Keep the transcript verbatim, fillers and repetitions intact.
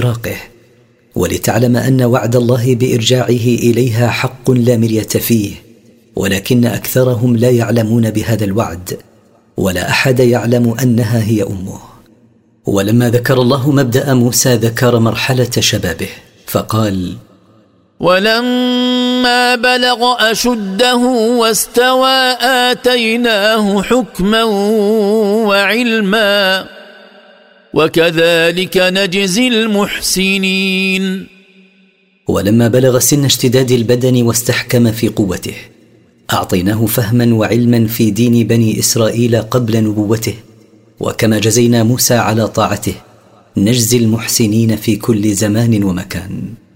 فراقه، ولتعلم أن وعد الله بإرجاعه إليها حق لا مرية فيه، ولكن أكثرهم لا يعلمون بهذا الوعد، ولا أحد يعلم أنها هي أمه. ولما ذكر الله مبدأ موسى ذكر مرحلة شبابه فقال: ولما بلغ أشده واستوى آتيناه حكما وعلما وكذلك نجزي المحسنين. ولما بلغ سن اشتداد البدن واستحكم في قوته أعطيناه فهما وعلما في دين بني إسرائيل قبل نبوته، وكما جزينا موسى على طاعته نجزي المحسنين في كل زمان ومكان.